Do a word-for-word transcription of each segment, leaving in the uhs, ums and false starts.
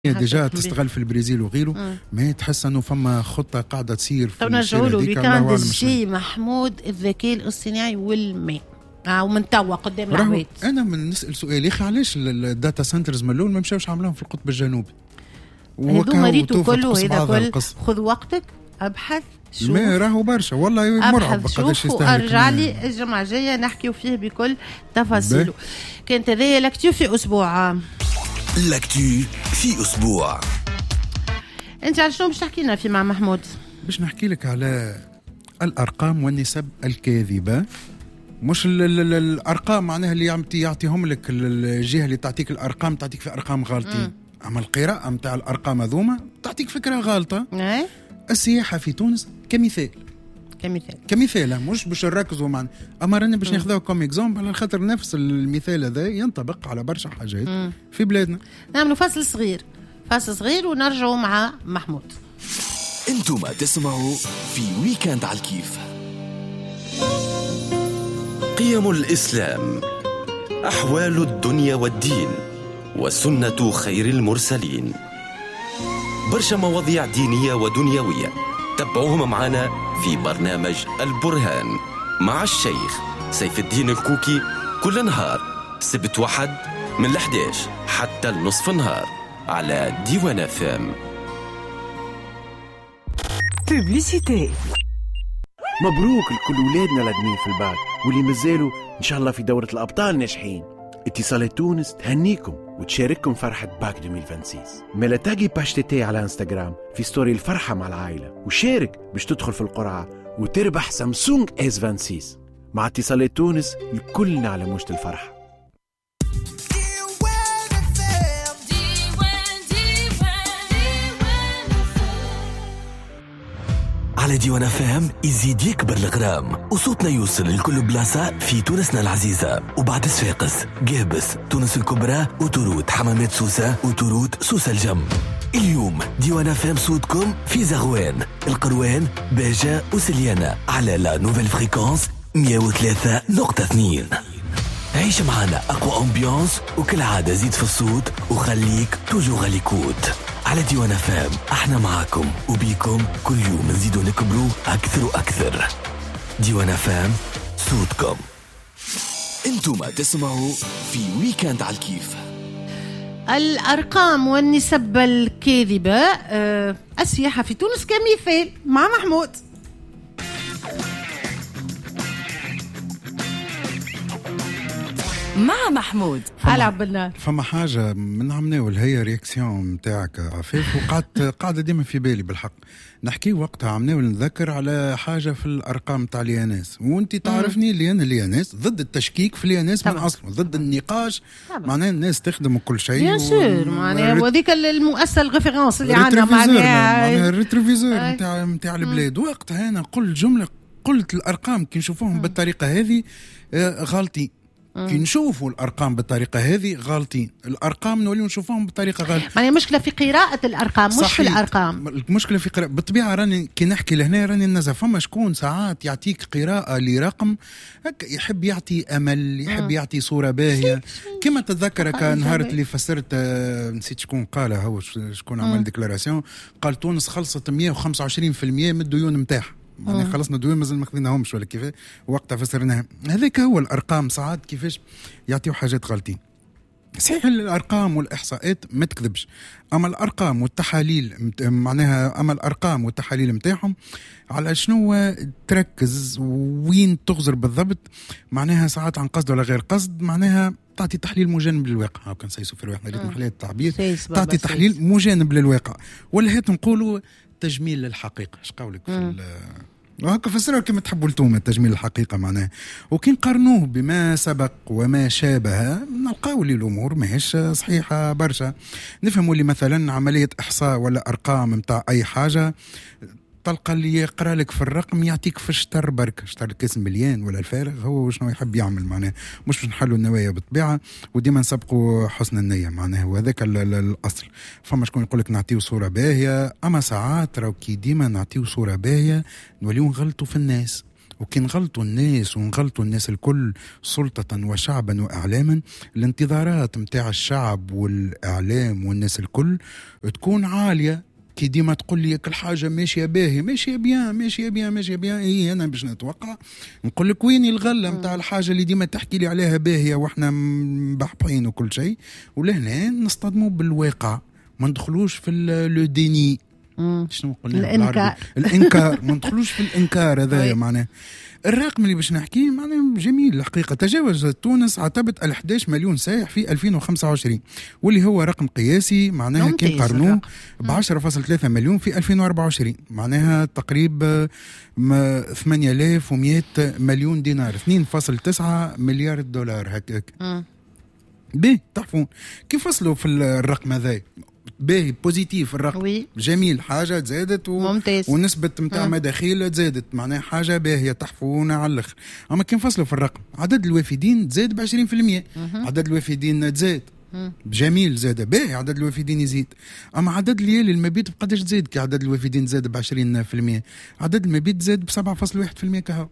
ديجا تستغل في البرازيل وغيره، ما تحس انه فما خطه قاعده تصير في نرجعوا له ويكاند الجي محمود الذكاء الاصطناعي والماء اه ومن توا قدام العباد. انا من نسال سؤال يا اخي، علاش الداتا سنترز من الاول ما مشاوش عملوهم في القطب الجنوبي؟ هذو مريتو كله هذا كل خذ وقتك ابحث شوف ما راهو برشا والله مرعب قداش يستهلك. ارجع لي الجمعه الجايه نحكيو فيه بكل تفاصيله. كانت هذه لاكتيو في اسبوع لاكتيو في اسبوع. انت على شنو باش تحكي لنا في مع محمود؟ باش نحكي لك على الارقام والنسب الكاذبه، مش ال ال الارقام معناها اللي يعطيهم لك الجهه اللي تعطيك الارقام تعطيك في ارقام غالطين، اما القراءه نتاع الارقام هذوما تعطيك فكره غالطه. اي السياحه في تونس كمثال كمثال كمثال مش باش نركزوا معنا، اما رانا باش ناخذوه كوم اكزامبل على خاطر نفس المثال هذا ينطبق على برشا حاجات مم. في بلادنا. نعملوا فاصل صغير فاصل صغير ونرجعوا مع محمود. انتم تسمعوا في ويكاند على الكيف. قيم الإسلام، أحوال الدنيا والدين، وسنة خير المرسلين. برشا مواضيع دينية ودنيوية تابعوهم معنا في برنامج البرهان مع الشيخ سيف الدين الكوكي كل نهار سبت واحد من الحداش حتى النصف النهار على ديوان فام. بوبليسيتي. مبروك لكل ولادنا الادمين في البعث واللي مازالوا ان شاء الله في دورة الابطال ناجحين. اتصالات تونس تهنيكم وتشارككم فرحة باك ألفين وستة وخمسين. مالا تاقي باش تي على انستغرام في ستوري الفرحة مع العائلة وشارك باش تدخل في القرعة وتربح سامسونج اس ستة وعشرين. مع اتصالات تونس الكلنا على موجة الفرحة. على ديوان فام يزيد يكبر الغرام وصوتنا يوصل لكل بلاصة في تونسنا العزيزة وبعد صفاقس قابس تونس الكبرى وتروت حمامات سوسة وتروت سوسة الجم. اليوم ديوان فام صوتكم في زغوان القروان باجة وسليانة على لا نوفيل فريكونس مية وثلاثة نقطة اثنين. عيش معنا أقوى أمبيانس وكل عادة زيد في الصوت وخليك توجو غاليكوت. على ديوان فام احنا معاكم وبيكم كل يوم نزيدوا نكبروا أكثر وأكثر. ديوان فام صوتكم. انتم تسمعوا في ويكاند على الكيف. الأرقام والنسب الكاذبة. أه السياحة في تونس كمثال مع محمود. مع محمود ألعب بالنار. فما حاجة من عمناول هي رياكسيون متاعك عفيف وقعدت قاعدة ديما في بالي بالحق نحكي وقتها عمناول نذكر على حاجة في الأرقام تاع الياناس، وانت تعرفني اللي أنا الياناس ضد التشكيك في الياناس من أصله، ضد النقاش معناه الناس تخدم كل شيء بيان سور معناها وذيك المؤسسة الغفرانس اللي عندنا معناها الريتروفيزور نتاع نتاع البلاد. وقتها أنا قلت جملة، قلت الأرقام كي نشوفوهم بالطريقة هذه غالطين، كي نشوفوا الارقام بالطريقه هذه غالطين. الارقام نوليو نشوفوهم بالطريقه غلط. يعني مشكله في قراءه الارقام مش صحيح. في الارقام المشكله في قراءه بالطبيعه. راني كي نحكي لهنا راني نزف فما شكون ساعات يعطيك قراءه لرقم يحب يعطي امل، يحب مم. يعطي صوره باهيه. كما تتذكر كان نهار اللي فسرت نسيت شكون قالها، هو شكون عمل ديكلاراسيون قال تونس خلصت مية وخمسة وعشرين بالمية من الديون نتاعها. يعني خلصنا دوين مازال ما خذيناهمش ولا كيف وقتها فسرناها. هذاك هو الارقام ساعات كيفاش يعطيو حاجات غلطين. صحيح الارقام والاحصاءات ما تكذبش، اما الارقام والتحاليل معناها اما الارقام والتحاليل نتاعهم على شنو تركز وين تغزر بالضبط، معناها ساعات عن قصد ولا غير قصد، معناها تعطي تحليل مجانب للواقع. هاو كان سيسو في الواقع ريت محلات التعبير تعطي تحليل سيس. مجانب للواقع، ولا هات نقولوا تجميل للحقيقة. ايش قولك في وهكا فسروا كما تحبوا انتم تجميل الحقيقة معناه. وكي نقارنوه بما سبق وما شابه نلقاو لي الأمور ماهيش صحيحة برشا. نفهموا لي مثلا عملية إحصاء ولا أرقام متاع أي حاجة تلقى اللي يقرأ لك في الرقم يعطيك في الشتر برك شتر كيس مليان ولا الفارغ هو شنو يحب يعمل معناه. مش باش نحلوا النوايا بالطبيعة وديما نسبقوا حسن النية معناه، وهذاك الأصل. فما شكون يقول لك نعطيو صورة باهية، أما ساعات راو كي ديما نعطيو صورة باهية نوليو نغلطوا في الناس وكي نغلطوا الناس ونغلطوا الناس الكل سلطة وشعبا وإعلاما، الانتظارات متاع الشعب والإعلام والناس الكل تكون عالية. كي ديما تقول لي كل حاجة ماشية باهي ماشية بيان ماشية بيان ماشية بيان، إيه أنا باش نتوقع نقول لك وين الغلة متاع الحاجة اللي ديما تحكي لي عليها باهية وإحنا مبحبحين وكل شيء، ولهنا نصطدموا بالواقع، ما ندخلوش في لو ديني. شنو قلنا الانكار الانكار ما ندخلوش في الانكار هذايا. معناه الرقم اللي باش نحكيه معناه جميل الحقيقه. تجاوز تونس عتبه أحد عشر مليون سائح في ألفين وخمسة وعشرين، واللي هو رقم قياسي معناها كي نقارنوه ب عشرة فاصلة ثلاثة مليون في ألفين وأربعة وعشرين، معناها تقريبا ثمانية آلاف ومئة مليون دينار، اثنين فاصلة تسعة مليار دولار هكاك. بيه تحفون كيف وصلوا في الرقم هذا؟ باهي بوزيتيف الرقم وي. جميل، حاجة تزادت و... ونسبة متاع مداخيل تزادت، معناها حاجة باهية تحفونا على الآخر. أما كي نفصلوا في الرقم عدد الوافدين تزاد بعشرين في المية، عدد الوافدين تزاد جميل زاد باهي، عدد الوافدين يزيد. أما عدد الليالي المبيت بقداش تزاد؟ كي عدد الوافدين زاد بعشرين في المية، عدد المبيت زاد بسبعة فاصلة واحد في المية كهو.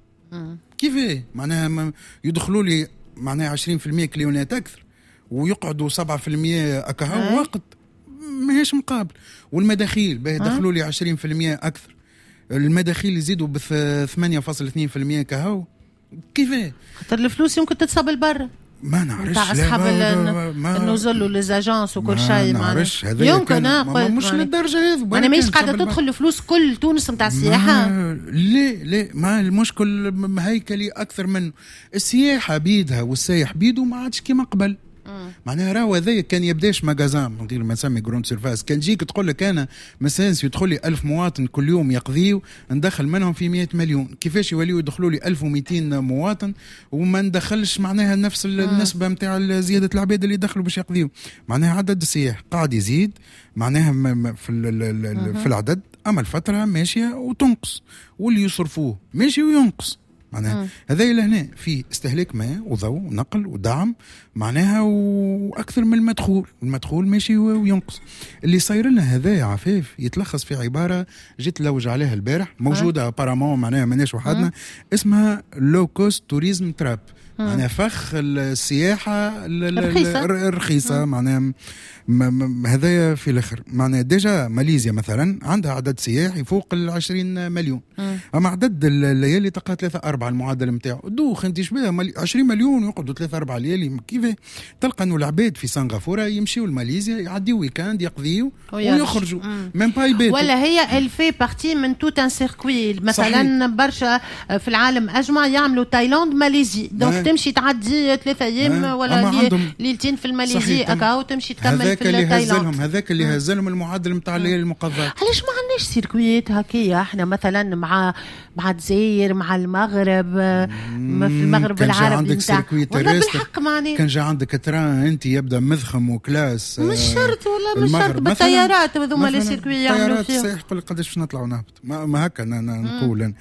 كيف معناها يدخلوا لي معناها عشرين في المية كليونات أكثر ويقعدوا سبعة في المية أكهو وقت ما هيش مقابل. والمداخيل باهي دخلوا لي عشرين في المية أكثر، المداخيل يزيدوا بثمانية فاصلة اثنين في المية كهو. كيف خاطر الفلوس يمكن تتصب البر ما نعرفش تاع اصحاب النزل وليزاجانس وكل شيء. ما نعرفش هذا يمكن اقول مش للدرجه هذه. انا مش قاعده تدخل الفلوس كل تونس نتاع السياحه. لا لا ما المشكل هيكلي اكثر من السياحه بيدها والسايح بيده ما عادش كيما قبل. معناها راهو هذايا كان يبداش ماغازان ندير ما نسمي جروند سيرفاس، كان جيك تقول لك انا مثلا يدخل لي ألف مواطن كل يوم يقضيوا ندخل منهم في مئة مليون، كيفاش يوليوا يدخلوا لي ألف ومئتين مواطن وما ندخلش معناها نفس النسبه نتاع زياده العباد اللي يدخلوا باش يقضيوا. معناها عدد السياح قاعد يزيد معناها في في العدد، اما الفتره ماشيه وتنقص واللي يصرفوه ماشي وينقص. معناها هذا لهنا في استهلاك ماء وضوء ونقل ودعم معناها واكثر من المدخول، المدخول ماشي وينقص. اللي صاير لنا هذا يا عفاف يتلخص في عباره جيت لوج عليها البارح موجوده ابارامون معناها ماناش وحدنا، اسمها لو كوست توريزم تراب، معناها فخ السياحه الرخيصه الرخيصه. معناها هذايا في الاخر معناها ديجا ماليزيا مثلا عندها عدد سياحي فوق العشرين مليون، اما عدد الليالي تلقى ثلاثة أربعة المعدل نتاعو. دوخ انت شبيه عشرين مليون ويقعدوا ثلاثة أربعة ليالي كيف تلقى انه العباد في سنغافوره يمشيوا لماليزيا يعديوا ويكاند يقضيوا ويخرجوا ميم با يبيتوا. ولا هي الفي بارتي من توت ان سيركوي مثلا برشا في العالم اجمع يعملوا تايلاند ماليزي، دونك تمشي تعدي ثلاثة ايام ولا ليلتين في الماليزي اكاو تمشي تكمل في تايلاند. هذاك اللي هزلهم المعدل نتاع الليالي المقضاه. علاش ما عندناش سيركويات هكايا احنا مثلا مع مع الجزائر مع المغرب ما في المغرب العربي نتاع بالحق معني كان جا عندك تران انت يبدا مذخم وكلاس مش شرط ولا مش شرط بالطيارات هذوما لي سيركوي يعملوا فيهم. السائح يقول لك قداش باش نطلعوا نهبط ما, ما هكا انا نقول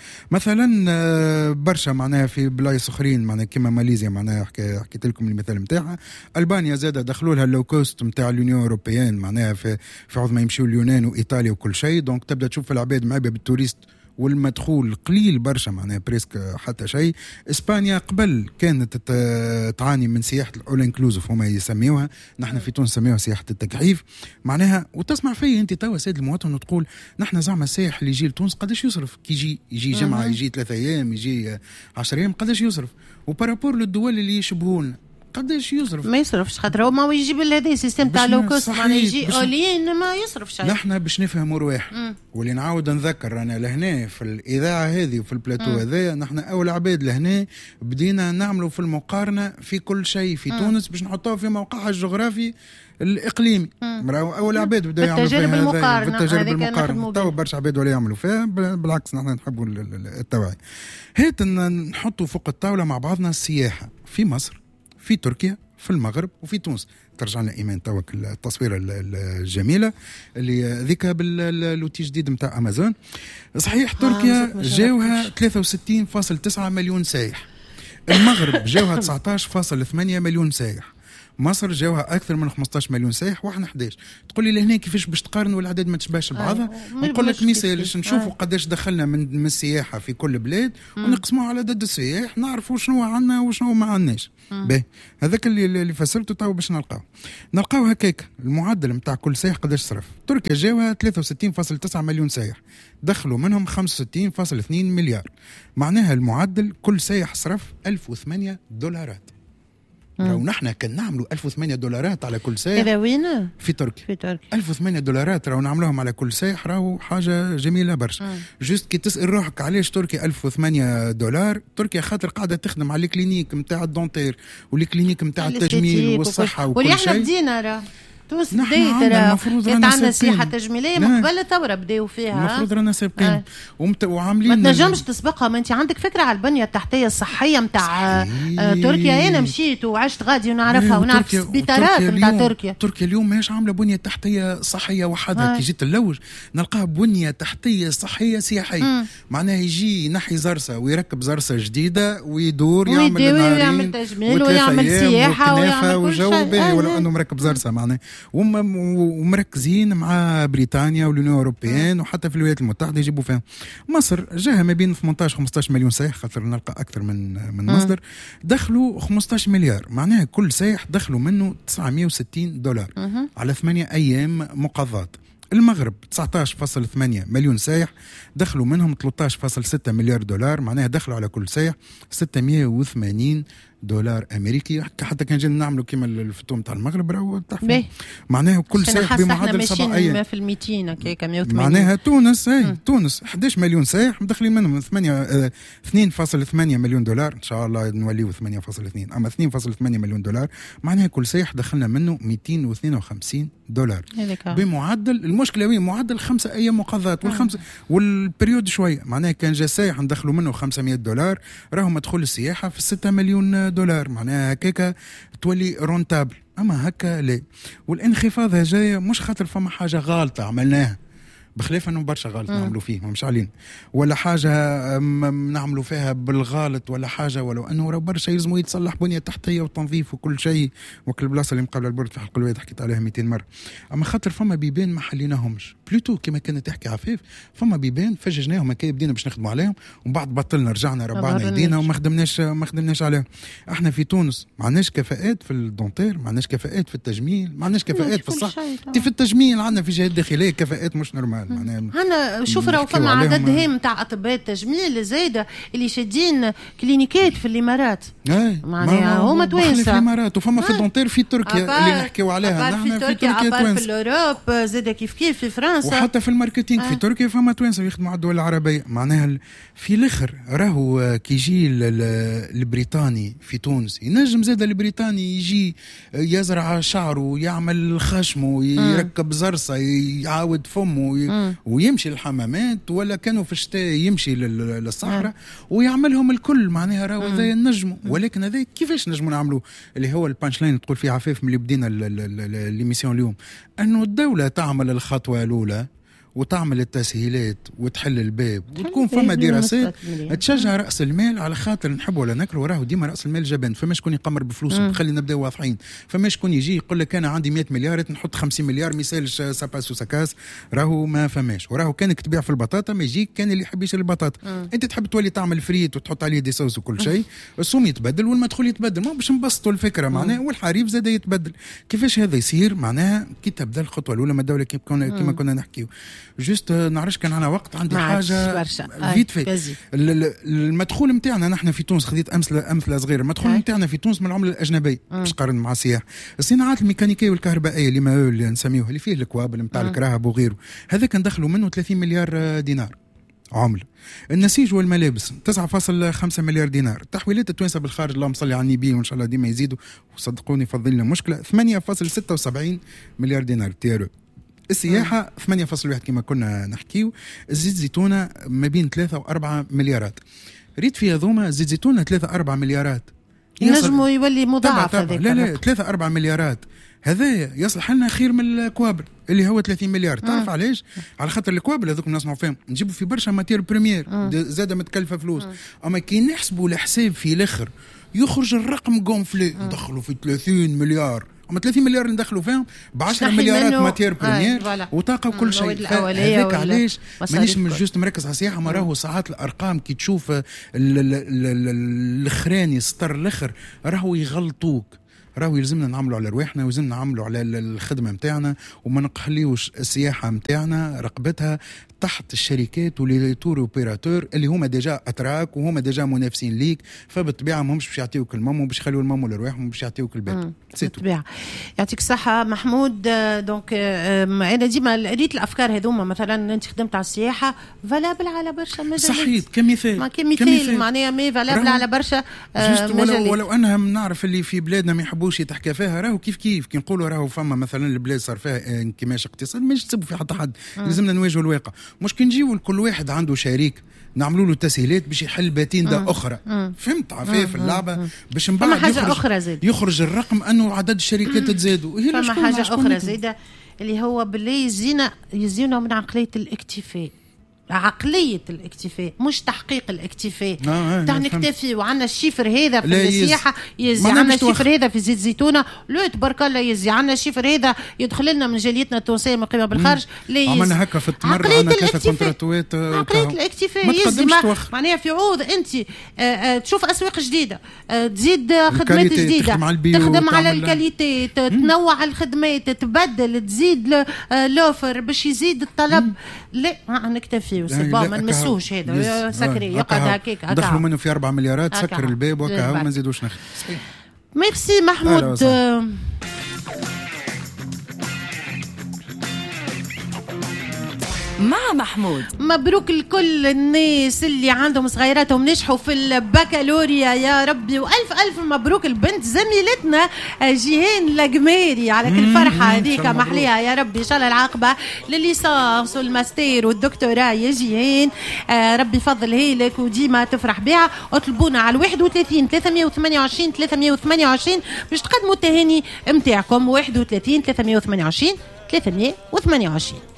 مثلا برشا معناها في بلايص اخرين معناها كيما ماليزيا معناها حكيت لكم المثال نتاعها. البانيا زاد دخلوا لها اللو كوست نتاع اليونيون اوروبيان معناها في في عوض ما يمشيوا اليونان وايطاليا وكل شيء، دونك تبدا تشوف العباد معبيه بالتوريست والمدخول قليل برشا معناها بريسك حتى شيء. اسبانيا قبل كانت تعاني من سياحه الاول انكلوزيف هما يسميوها، نحن في تونس نسميوها سياحه التكعيف معناها. وتسمع في انت توا سيد المواطن وتقول نحن زعما السائح اللي يجي لتونس قداش يصرف كي يجي يجي جمعه يجي ثلاثة ايام يجي عشرة ايام قداش يصرف، وبارابور للدول اللي يشبهون قداش يصرف؟ ما يصرفش خاطر هو ما يجيب هذا السيستم تاع لو كوست معناها يجي اولين ما يصرف شيء. نحن باش نفهموا رواح واللي نعاود نذكر انا لهنا في الاذاعه هذه وفي البلاتو هذايا نحن اول عباد لهنا بدينا نعملوا في المقارنه في كل شيء في مم. تونس باش نحطوه في موقعها الجغرافي الاقليمي. اول عباد بداوا يعملوا فيها المقارنه بالتجارب المقارنه تو برشا عباد ولا يعملوا فيها بالعكس نحن نحبوا التوعيه. هات نحطوا فوق الطاوله مع بعضنا السياحه في مصر في تركيا في المغرب وفي تونس. ترجع لنا ايمان توك التصويره الجميله اللي ذيك باللوتي جديد نتاع امازون. صحيح تركيا جاوها ثلاثة وستين فاصلة تسعة مليون سايح، المغرب جاوها تسعة عشر فاصلة ثمانية مليون سايح، مصر جاوها اكثر من خمسطاش مليون سائح واحنا احد عشر. تقول لي لهنا كيفاش باش تقارن والاعداد ما تشبهش بعضها؟ نقول لك مثال باش نشوفوا قداش دخلنا من, من السياحه في كل بلاد ونقسموها على عدد السياح نعرفوا شنو عندنا وشنو ما عندناش. باهي هذاك اللي اللي فسرته تو باش نلقاو نلقاو هكاك المعدل نتاع كل سائح قداش صرف. تركيا جاوها ثلاثة وستين فاصلة تسعة مليون سائح دخلوا منهم خمسة وستين فاصلة اثنين مليار. معناها المعدل كل سائح صرف ألف وثمانية دولارات. لو نحن كان نعملوا ألف وثمانية دولارات على كل سائح. هذا وين؟ في تركيا. في تركيا ألف وثمانية دولارات راهو نعملوهم على كل سائح راهو حاجه جميله برشا. جوست كي تسال روحك علاش تركيا ألف وثمانية دولار؟ تركيا خاطر قاعده تخدم على الكلينيك نتاع الدونتير والكلينيك نتاع التجميل والصحه وكل شيء. واللي احنا بدينا راه تونس بديت راه كانت عندنا سياحه تجميليه من قبل الثوره بداو فيها. المفروض رانا سابقين ومت... وعاملين. ما تنجمش تسبقها. ما انت عندك فكره على البنيه التحتيه الصحيه نتاع تركيا. انا مشيت وعشت غادي ونعرفها ونعرف السبيطارات نتاع تركيا. تركيا اليوم ماهيش عامله بنيه تحتيه صحيه وحدها. كي جيت اللوج نلقاها بنيه تحتيه صحيه سياحيه. معناها يجي ينحي زرسه ويركب زرسه جديده ويدور يعمل ويعمل تجميل ويعمل سياحه ويعمل وجو باهي ولو انه مركب زرسه معناها. ومركزين مع بريطانيا واليونيون أوروبيين وحتى في الولايات المتحدة يجيبوا فيها. مصر جاها ما بين ثمانية عشر خمسطاش مليون سائح خاطر نلقى أكثر من من مصدر دخلوا خمسطاش مليار. معناها كل سائح دخلوا منه تسعمائة وستين دولار على ثمانية أيام مقضات. المغرب تسعة عشر فاصلة ثمانية مليون سائح دخلوا منهم ثلاثة عشر فاصلة ستة مليار دولار. معناها دخلوا على كل سائح ستمائة وثمانين دولار امريكي. حتى كان جينا نعملوا كيما الفتوم تاع المغرب راهو تحفه. معناها كل سائح بمعدل سبعة ايام في المئتين هكاك مائة وثمانين. معناها تونس اي تونس أحد عشر مليون سائح مدخلين منهم ثمانية اثنين فاصلة ثمانية مليون دولار. ان شاء الله نوليو ثمانية فاصلة اثنين اما اثنين فاصلة ثمانية مليون دولار. معناها كل سائح دخلنا منه مئتين واثنين وخمسين دولار بمعدل. المشكله وين؟ معدل خمسة ايام مقضات والخمسه والبريود شويه. معناها كان جا سائح ندخلوا منه خمسمائة دولار راهو مدخول السياحه في ستة مليون دولار. معناها هكاك تولي رونتابل. اما هكا لا. والانخفاض جايه مش خاطر فما حاجه غالطه عملناها بخلاف انه برشا غلط نعملوا فيه مش علينا ولا حاجه نعملوا فيها بالغلط ولا حاجه ولو انه راه برشا يلزموا يتصلح بنيه تحتيه وتنظيف وكل شيء. وكل البلاصه اللي مقابله البرد في حلقه الواد حكيت عليها مئتين مره. اما خاطر فما بيبان ما حليناهمش بلوتو كما كانت تحكي عفيف. فما بيبان فججناهم هكا بدينا باش نخدموا عليهم ومن بعد بطلنا رجعنا ربعنا يدينا وما خدمناش ما خدمناش عليهم. احنا في تونس ما عندناش كفاءات في الدونتير ما عندناش كفاءات في التجميل ما عندناش كفاءات في الصحه. في التجميل عندنا في جهات داخليه كفاءات مش نورمال. أنا شوف راهو فما عدد هام نتاع أطباء التجميل زايدة اللي شادين كلينيكات في الإمارات. معناها هما توانسة في الإمارات وفما في الدونتير في تركيا اللي نحكيو عليها. نحن في تركيا أبار في الأوروب زايدة كيف كيف في فرنسا وحتى في الماركتينغ في تركيا فما توانسة يخدموا على الدول العربية. معناها في الآخر راهو كي يجي البريطاني في تونس ينجم زاد البريطاني يجي يزرع شعره يعمل خشمه يركب زرصة يعاود فمه ويمشي للحمامات ولا كانوا في الشتاء يمشي للصحراء ويعملهم الكل. معناها راهو هذا النجم. ولكن هذا كيفاش نجموا نعملوا اللي هو البانش لاين تقول فيه عفاف من اللي بدينا ليميسيون اليوم انه الدولة تعمل الخطوة الأولى وتعمل التسهيلات وتحل الباب وتكون فما دراسات تشجع رأس المال. على خاطر نحب ولا نكره وراه ديما رأس المال جبان. فما شكون يقمر بفلوسه خلي نبدا واضحين. فما شكون يجي يقول لك انا عندي مئة مليار نحط خمسين مليار ما يسالش ساباس وسكاس. راهو ما فماش. وراهو كانك تبيع في البطاطا ما يجيك كان اللي يحب يشري البطاطا. مم. انت تحب تولي تعمل فريت وتحط عليه دي صوص وكل شيء. السوم يتبدل والمدخول يتبدل. ما باش نبسطوا الفكره معناها والحريف زاد يتبدل. كيفاش هذا يصير؟ معناها كي تبدا الخطوه الاولى ما الدوله كيما كنا كنا نحكيو جوست نعرفش كان عنا وقت عندي حاجه فيت في المدخول نتاعنا نحن في تونس. خذيت امثله امثله صغيره. المدخول نتاعنا في تونس من العمله الاجنبيه باش قارن مع السياحه. الصناعات الميكانيكيه والكهربائيه اللي ما اللي نسميوها اللي فيه الكوابل نتاع الكراهب وغيره هذا كان دخلوا منه ثلاثين مليار دينار عمله. النسيج والملابس تسعة فاصلة خمسة مليار دينار. التحويلات التوانسه بالخارج اللهم صل على النبي وان شاء الله ديما يزيدوا وصدقوني فضل لنا مشكله ثمانية فاصلة ستة وسبعين مليار دينار تيرو. السياحة ثمانية فاصلة واحد كما كنا نحكيو. الزيت زيتونة ما بين ثلاثة وأربعة مليارات. ريت فيها ذوما زيت زيتونة ثلاثة أربعة مليارات ينجموا يولي مضاعف هذاك. لا لا ثلاثة أربعة مليارات هذا يصلح لنا خير من الكوابر اللي هو ثلاثين مليار. تعرف علاش؟ على خاطر الكوابل هذوك نسمعوا فيهم نجيبوا في برشا ماتير بريمير زاده متكلفه فلوس. مم. اما كي نحسبوا الحساب في الاخر يخرج الرقم غونفلي ندخلوا في ثلاثين مليار. اما ثلاثين مليار ندخلوا فيهم ب عشرة مليارات ماتير بريمير آه وطاقه وكل شيء. هذاك علاش مانيش مش جوست مركز على السياحه. ما راهو ساعات الارقام كي تشوف الاخراني سطر الاخر راهو يغلطوك. راهو يلزمنا نعملوا على رواحنا ويلزمنا نعملوا على الخدمه نتاعنا وما نقحليوش السياحه نتاعنا رقبتها تحت الشركات ولي تور اوبيراتور اللي هما ديجا اتراك وهما ديجا منافسين ليك. فبالطبيعه ماهمش باش يعطيوك المام وباش يخليوا المام لرواحهم باش يعطيوك الباقي. بالطبيعه. يعطيك الصحه محمود. دونك انا ديما ريت الافكار هذوما مثلا انت خدمت على السياحه فالابل على برشا مجالات. صحيح كمثال. ما كمثال معناها مي فالابل على برشا مجالات. ولو, ولو انها نعرف اللي في بلادنا ما يحبوش يتحكى فيها راهو كيف كيف كي نقولوا راهو فما مثلا البلاد صار فيها انكماش اقتصادي مش تسبوا في حتى حد. لازمنا نواجهوا الواقع. مش كي نجيو كل واحد عنده شريك نعملوا له تسهيلات باش يحل باتيندا اخرى. مم. فهمت عفاف اللعبه باش من بعد حاجه يخرج, أخرى زيد. يخرج الرقم انه عدد الشركات تزادوا. هي فما حاجه اخرى زيد اللي هو باللي يزينا يزينا من عقليه الاكتفاء. عقلية الاكتفاء مش تحقيق الاكتفاء. آه تاع نكتفي وعندنا الشيفر هذا في السياحة يزي عندنا الشيفر هذا في زيت زيتونة لو تبارك الله يزي عندنا الشيفر هذا يدخل لنا من جاليتنا التونسية من قيمة بالخارج لا يزي. عملنا هكا في التمر عندنا ثلاثة كونتراتوات. عقلية الاكتفاء يزي معناها في عوض انت آه آه تشوف اسواق جديدة آه تزيد خدمات جديدة تخدم على الكاليتي تنوع الخدمات تبدل تزيد لوفر باش يزيد الطلب. لا نكتفي وسبا ما نمسوش هذا سكري يقعد هكاك دخلوا منه في أربع مليارات سكر الباب وكا وما نزيدوش نخدم. ميرسي محمود. مع محمود مبروك لكل الناس اللي عندهم صغيراتهم نجحوا في البكالوريا يا ربي والف الف مبروك البنت زميلتنا جيهان القميري على كل فرحه هذيك محليها يا ربي ان شاء الله العاقبه للليسانس والماستر والدكتوراه يا جيهان. آه ربي يفضلها لك وديما تفرح بها. اطلبونا على واحد وثلاثين ثلاثمية وثمانية وعشرين ثلاثمية وثمانية وعشرين باش تقدموا التهاني نتاعكم. واحد وثلاثين ثلاثمية وثمانية وعشرين ثلاثمية وثمانية وعشرين.